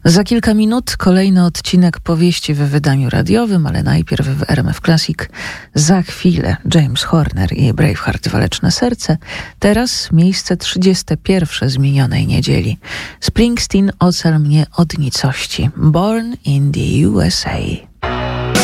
Za kilka minut kolejny odcinek powieści w wydaniu radiowym, ale najpierw w RMF Classic. Za chwilę James Horner i Braveheart Waleczne Serce. Teraz miejsce 31 z minionej niedzieli. Springsteen Ocal mnie od nicości. Born in the USA.